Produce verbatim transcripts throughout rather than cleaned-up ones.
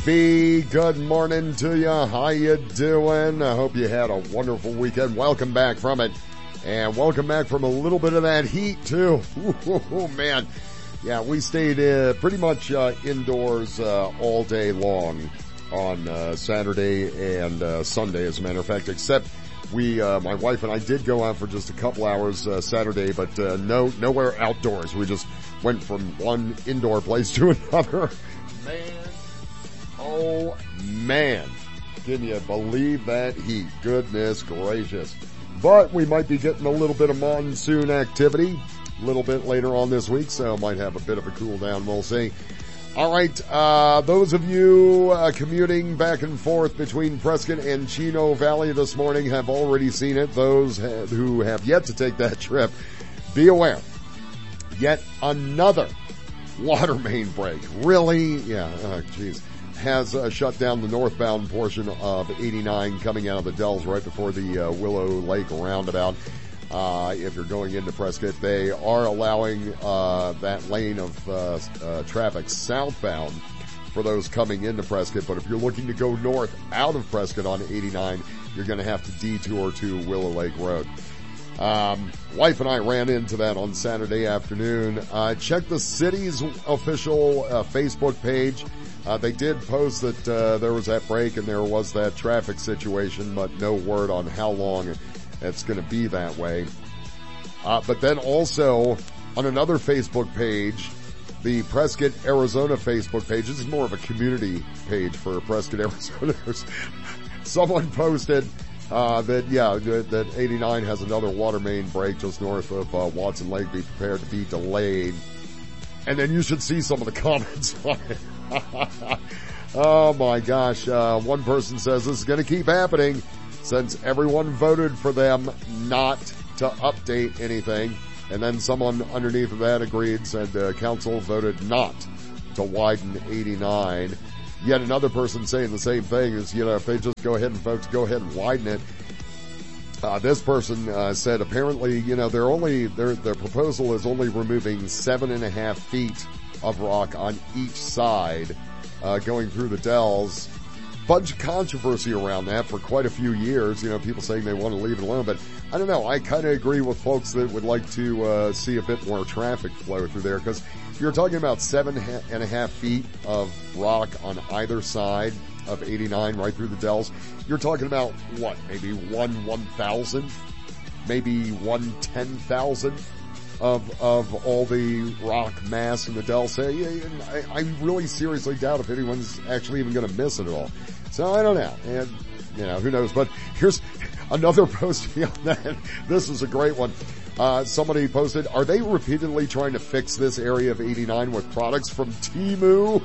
B, good morning to you. How you doing? I hope you had a wonderful weekend. Welcome back from it. And welcome back from a little bit of that heat too. Oh man. Yeah, we stayed uh, pretty much uh, indoors uh, all day long on uh, Saturday and uh, Sunday, as a matter of fact, except we, uh, my wife and I did go out for just a couple hours uh, Saturday, but uh, no, nowhere outdoors. We just went from one indoor place to another. Man. Oh man, can you believe that heat? Goodness gracious. But we might be getting a little bit of monsoon activity a little bit later on this week, so might have a bit of a cool down, we'll see. Alright, uh, those of you uh, commuting back and forth between Prescott and Chino Valley this morning have already seen it. Those ha- who have yet to take that trip, be aware. Yet another water main break. Really? Yeah, oh jeez. Has uh, shut down the northbound portion of eighty-nine coming out of the Dells right before the uh, Willow Lake roundabout. Uh, if you're going into Prescott, they are allowing uh, that lane of uh, uh, traffic southbound for those coming into Prescott. But if you're looking to go north out of Prescott on eighty-nine, you're going to have to detour to Willow Lake Road. Um, wife and I ran into that on Saturday afternoon. Uh, check the city's official uh, Facebook page. Uh, they did post that uh, there was that break and there was that traffic situation, but no word on how long it's going to be that way. Uh, but then also on another Facebook page, the Prescott, Arizona Facebook page, this is more of a community page for Prescott, Arizona. Someone posted uh, that, yeah, that eighty-nine has another water main break just north of uh, Watson Lake. Be prepared to be delayed. And then you should see some of the comments on it. Oh my gosh. Uh, one person says this is going to keep happening since everyone voted for them not to update anything. And then someone underneath of that agreed, said uh, council voted not to widen eighty-nine. Yet another person saying the same thing is, you know, if they just go ahead and vote to go ahead and widen it. Uh, this person, uh, said apparently, you know, they're only, their, their proposal is only removing seven and a half feet of rock on each side, uh, going through the Dells. Bunch of controversy around that for quite a few years. You know, people saying they want to leave it alone, but I don't know. I kind of agree with folks that would like to, uh, see a bit more traffic flow through there, because you're talking about seven and a half feet of rock on either side of eighty-nine right through the Dells. You're talking about what, maybe one one thousandth, maybe one ten thousandth of, of all the rock mass in the Dells. So, yeah, I, I really seriously doubt if anyone's actually even going to miss it at all. So I don't know. And, you know, who knows? But here's another post beyond that. This is a great one. Uh, somebody posted, are they repeatedly trying to fix this area of eighty-nine with products from Temu?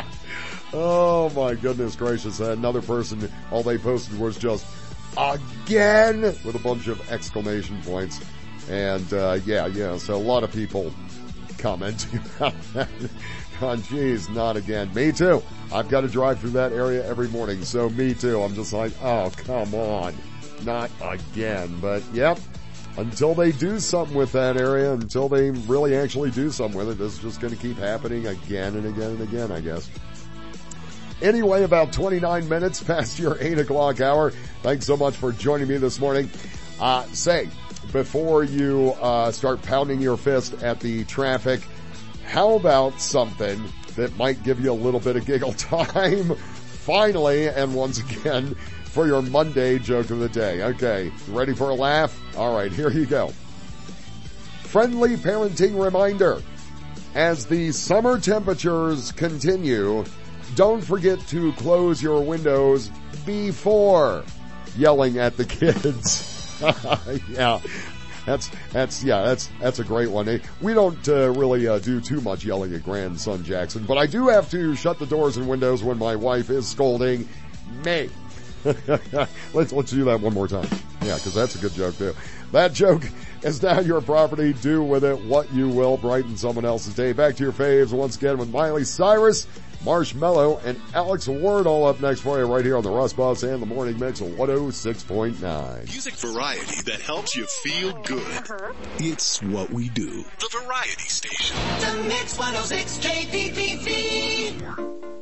Oh my goodness gracious. Another person, all they posted was just, again, with a bunch of exclamation points. And, uh, yeah, yeah, so a lot of people commenting about that. Oh, geez, not again. Me too. I've got to drive through that area every morning, so me too. I'm just like, oh, come on. Not again. But, yep, until they do something with that area, until they really actually do something with it, this is just going to keep happening again and again and again, I guess. Anyway, about twenty-nine minutes past your eight o'clock hour. Thanks so much for joining me this morning. Uh, say, before you, uh, start pounding your fist at the traffic, how about something that might give you a little bit of giggle time? Finally, and once again, for your Monday joke of the day. Okay, ready for a laugh? Alright, here you go. Friendly parenting reminder. As the summer temperatures continue, don't forget to close your windows before yelling at the kids. Yeah, that's, that's, yeah, that's, that's a great one. We don't uh, really uh, do too much yelling at grandson Jackson, but I do have to shut the doors and windows when my wife is scolding me. let's, let's do that one more time. Yeah, cause that's a good joke too. That joke is now your property. Do with it what you will. Brighten someone else's day. Back to your faves once again with Miley Cyrus, Marshmello, and Alex Ward, all up next for you right here on the Russ Bus and the Morning Mix of one oh six point nine. Music variety that helps you feel good. Uh-huh. It's what we do. The Variety Station. The Mix one oh six K P P V.